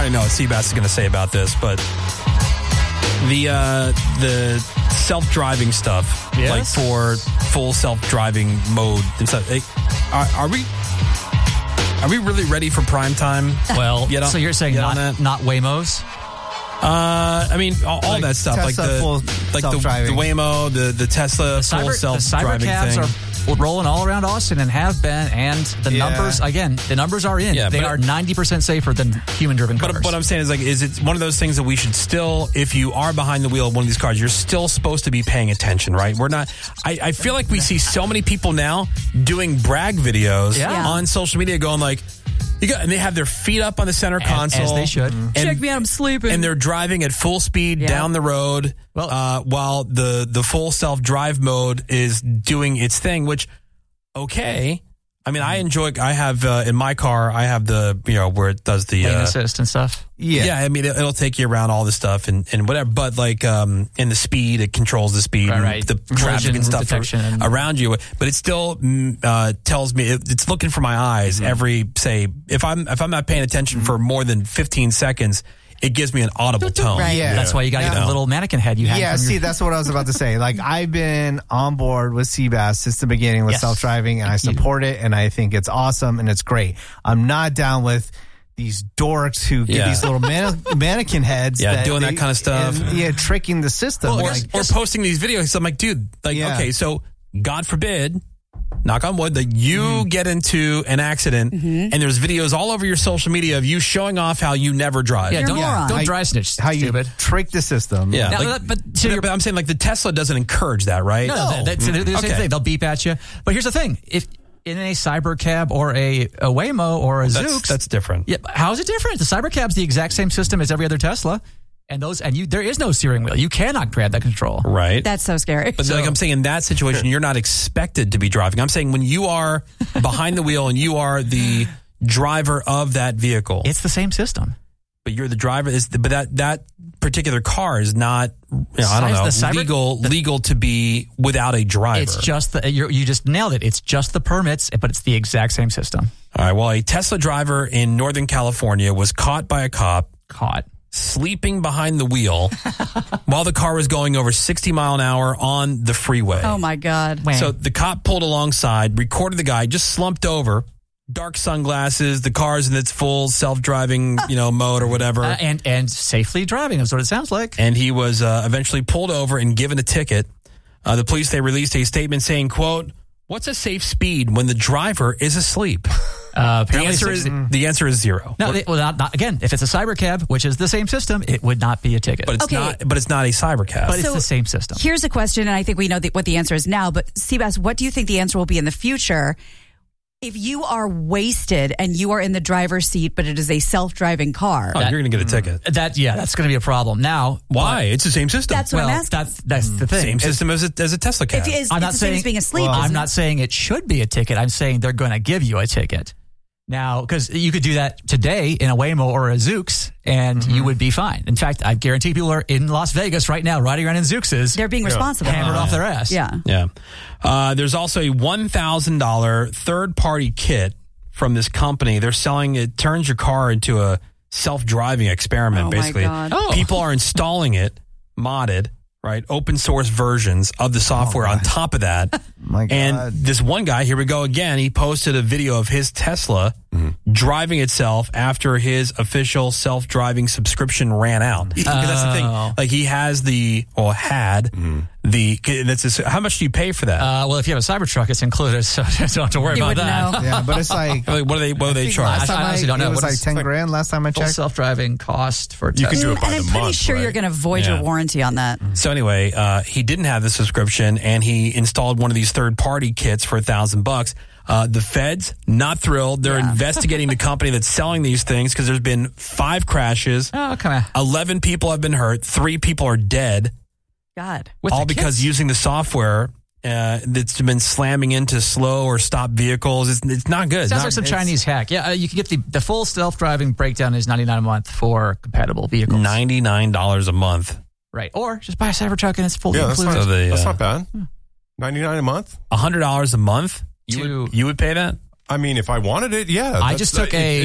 already know what Seabass is going to say about this, but the self-driving stuff, like for full self-driving mode and stuff, are we really ready for prime time? Well, so you're saying not Waymos? I mean, all that stuff, Tesla like the Waymo, the Tesla full self-driving thing. Are rolling all around Austin and have been, and the numbers are in. Yeah, they are 90% safer than human-driven cars. But what I'm saying is it one of those things that we should still, if you are behind the wheel of one of these cars, you're still supposed to be paying attention, right? We're not. I feel like we see so many people now doing brag videos on social media going like, and they have their feet up on the center console. As they should. Check me out, I'm sleeping. And they're driving at full speed down the road while the full self-drive mode is doing its thing, which, okay. I mean, I have in my car, I have the, where it does the lane assist and stuff. Yeah, I mean, it'll take you around all this stuff and whatever, but like in the speed, it controls the speed, right. The traffic and stuff around you. But it still tells me, it's looking for my eyes every, say, if I'm not paying attention for more than 15 seconds, it gives me an audible tone. Right. Yeah. That's why you got to get the little mannequin head you have. Yeah, that's what I was about to say. Like, I've been on board with Seabass since the beginning with self-driving, and I support it, and I think it's awesome, and it's great. I'm not down with these dorks who get these little mannequin heads. Yeah, doing that kind of stuff. And, tricking the system. Or posting these videos. I'm like, dude, okay, so God forbid, knock on wood, that you get into an accident and there's videos all over your social media of you showing off how you never drive. Yeah, don't drive snitch. How stupid. You trick the system. Yeah. Now, but I'm saying, like, the Tesla doesn't encourage that, right? No. They're the same thing. They'll beep at you. But here's the thing. If in a Cybercab or a Waymo or a Zoox, that's different. Yeah, how is it different? The Cybercab's the exact same system as every other Tesla. And there is no steering wheel. You cannot grab that control. Right. That's so scary. But like I'm saying, in that situation, you're not expected to be driving. I'm saying when you are behind the wheel and you are the driver of that vehicle. It's the same system. But you're the driver. But that particular car is not, legal to be without a driver. It's just you just nailed it. It's just the permits, but it's the exact same system. All right. Well, a Tesla driver in Northern California was caught by a cop. Sleeping behind the wheel while the car was going over 60 mile an hour on the freeway. Oh, my God. So the cop pulled alongside, recorded the guy, just slumped over, dark sunglasses, the car's in its full self-driving, mode or whatever. And safely driving is what it sounds like. And he was eventually pulled over and given a ticket. The police, they released a statement saying, quote, "What's a safe speed when the driver is asleep?" The answer is 0. No, not again. If it's a Cybercab, which is the same system, it would not be a ticket. But it's not. But it's not a Cybercab. But it's the same system. Here's a question, and I think we know what the answer is now. But Seabass, what do you think the answer will be in the future? If you are wasted and you are in the driver's seat, but it is a self-driving car, you're going to get a ticket. That's going to be a problem. Now, why? It's the same system. That's what I'm asking. That's the thing. Same system as a Tesla cab. I'm not saying being asleep. I'm not saying it should be a ticket. I'm saying they're going to give you a ticket. Now, because you could do that today in a Waymo or a Zoox, and you would be fine. In fact, I guarantee people are in Las Vegas right now riding around in Zooxes. They're being responsible. Hammered off their ass. Yeah. There's also a $1,000 third-party kit from this company. They're selling it. Turns your car into a self-driving experiment, basically. My God. People are installing it, modded, right? Open source versions of the software on top of that. My God. And this one guy, here we go again, he posted a video of his Tesla driving itself after his official self-driving subscription ran out. Because that's the thing. Like, he has how much do you pay for that? Well, if you have a Cybertruck, it's included, so you don't have to worry about that. Know. Yeah, but it's like, what do they charge? I honestly don't know. It was like $10,000 last time I checked. Full self-driving cost for You can do it by and the I'm pretty month, sure right? you're going to void your warranty on that. So anyway, he didn't have the subscription, and he installed one of these third-party kits for $1,000. The feds, not thrilled. They're investigating the company that's selling these things because there's been 5 crashes. Oh, come on. 11 people have been hurt. 3 people are dead. God. All because using the software that's been slamming into slow or stop vehicles. It's not good. Sounds like some Chinese hack. Yeah, you can get the full self-driving breakdown is $99 a month for compatible vehicles. $99 a month. Right. Or just buy a Cybertruck and it's fully included. That's not bad. $99 a month? $100 a month? You would pay that? I mean, if I wanted it, yeah. I just took a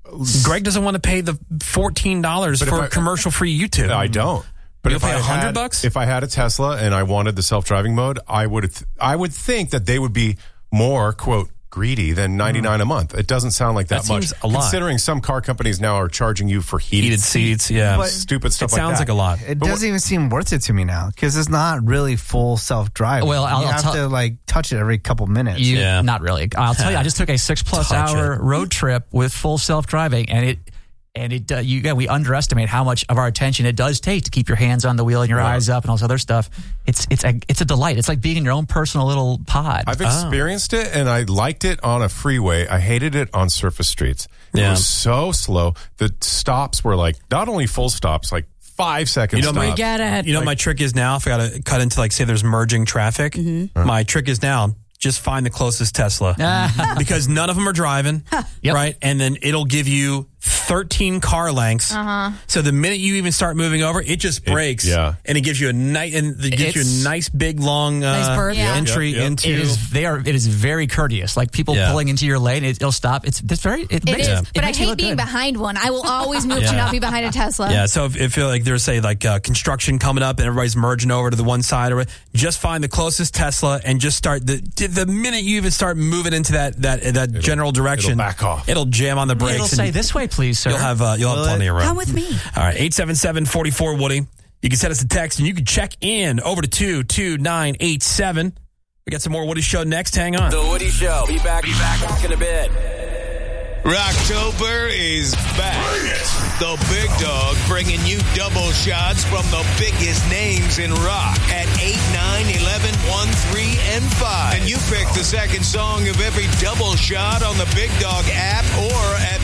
Greg doesn't want to pay the $14 for commercial-free YouTube. I don't. But if I had $100, if I had a Tesla and I wanted the self-driving mode, I would think that they would be more, quote, greedy than $99 a month. It doesn't sound like that much. Seems a lot. Considering some car companies now are charging you for heated seats, yeah. But stupid stuff like that. It sounds like a lot. It doesn't even seem worth it to me now because it's not really full self-driving. Well, you have to touch it every couple minutes. Not really. I'll tell you, I just took a 6+ hour road trip with full self-driving, and we underestimate how much of our attention it does take to keep your hands on the wheel and your eyes up and all this other stuff. It's a delight. It's like being in your own personal little pod. I've experienced it, and I liked it on a freeway. I hated it on surface streets. It was so slow. The stops were like not only full stops, like 5 seconds. We get it. You know, my trick is now if I got to cut into say there's merging traffic. My trick is now just find the closest Tesla because none of them are driving, right? And then it'll give you 13 car lengths. So the minute you even start moving over, it just brakes. And it gives you a nice big long entry into. It is very courteous. Like people pulling into your lane, it'll stop. It is. But I hate being behind one. I will always move to not be behind a Tesla. Yeah. So if like there's construction coming up and everybody's merging over to the one side, or just find the closest Tesla and just start the minute you even start moving into that general direction, it'll back off. It'll jam on the brakes. It'll say this way, please, sir. You'll have plenty of room. Come with me. All right, 877-44-WOODY. You can send us a text and you can check in over to 22987. We got some more Woody Show next. Hang on. The Woody Show. Be back in a bit. Rocktober is back. The Big Dog bringing you double shots from the biggest names in rock at 8, 9, 11, 1, 3, and 5. And you pick the second song of every double shot on the Big Dog app or at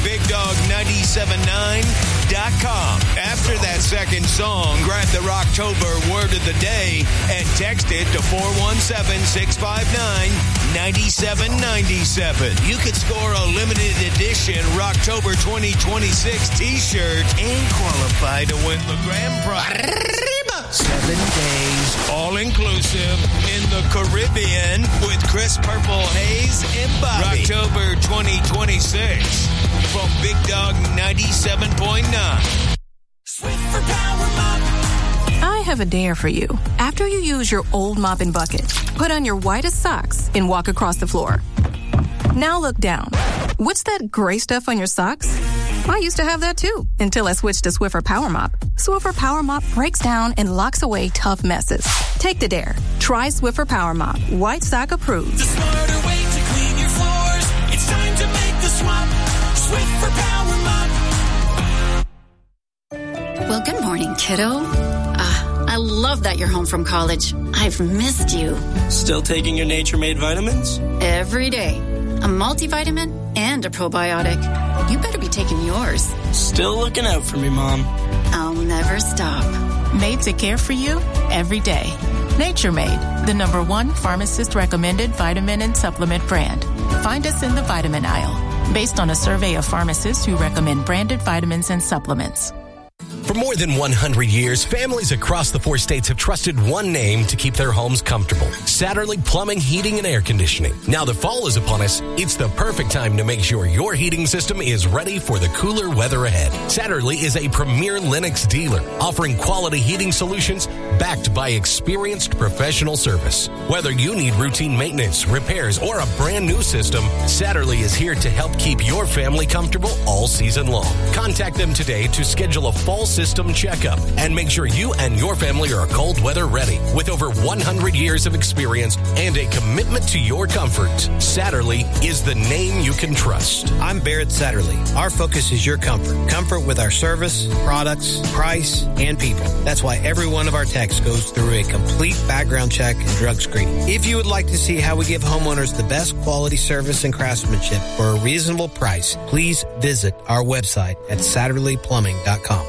BigDog979.com. After that second song, grab the Rocktober word of the day and text it to 417-659-9797. You could score a limited edition Rocktober 2026 t-shirt and qualify to win the grand prize. 7 days, all inclusive in the Caribbean with Chris Purple Hayes and Bobby. Rocktober 2026 from Big Dog 97.9. Swiffer Power Mop. I have a dare for you. After you use your old mop and bucket, put on your whitest socks and walk across the floor. Now look down. What's that gray stuff on your socks? I used to have that too, until I switched to Swiffer Power Mop. Swiffer Power Mop breaks down and locks away tough messes. Take the dare. Try Swiffer Power Mop. White sock approved. The smarter way to clean your floors. It's time to make the swap. Swiffer Power Mop. Well, good morning, kiddo. I love that you're home from college. I've missed you. Still taking your Nature Made vitamins? Every day. A multivitamin and a probiotic. You better be taking yours. Still looking out for me, Mom. I'll never stop. Made to care for you every day. Nature Made, the #1 pharmacist-recommended vitamin and supplement brand. Find us in the vitamin aisle, based on a survey of pharmacists who recommend branded vitamins and supplements. For more than 100 years, families across the 4 states have trusted one name to keep their homes comfortable. Satterley Plumbing, Heating, and Air Conditioning. Now the fall is upon us, it's the perfect time to make sure your heating system is ready for the cooler weather ahead. Satterley is a premier Lennox dealer, offering quality heating solutions backed by experienced professional service. Whether you need routine maintenance, repairs, or a brand new system, Satterley is here to help keep your family comfortable all season long. Contact them today to schedule a fall system checkup and make sure you and your family are cold weather ready. With over 100 years of experience and a commitment to your comfort, Satterley is the name you can trust. I'm Barrett Satterley. Our focus is your comfort. Comfort with our service, products, price, and people. That's why every one of our techs goes through a complete background check and drug screening. If you would like to see how we give homeowners the best quality service and craftsmanship for a reasonable price, please visit our website at SatterleyPlumbing.com.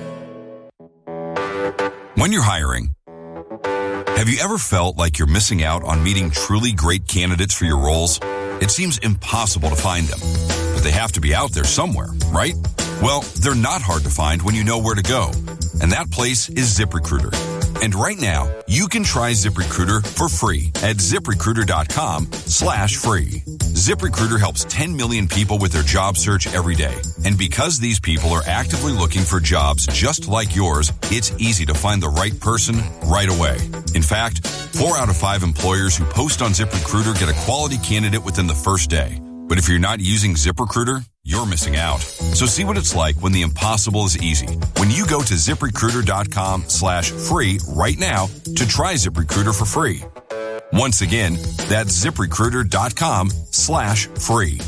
When you're hiring, have you ever felt like you're missing out on meeting truly great candidates for your roles? It seems impossible to find them, but they have to be out there somewhere, right? Well, they're not hard to find when you know where to go, and that place is ZipRecruiter. And right now, you can try ZipRecruiter for free at ZipRecruiter.com/free. ZipRecruiter helps 10 million people with their job search every day. And because these people are actively looking for jobs just like yours, it's easy to find the right person right away. In fact, 4 out of 5 employers who post on ZipRecruiter get a quality candidate within the first day. But if you're not using ZipRecruiter, you're missing out. So see what it's like when the impossible is easy. When you go to ZipRecruiter.com/free right now to try ZipRecruiter for free. Once again, that's ZipRecruiter.com/free.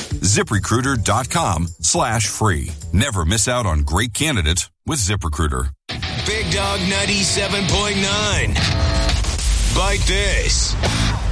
ZipRecruiter.com/free. Never miss out on great candidates with ZipRecruiter. Big Dog 97.9. Bite this.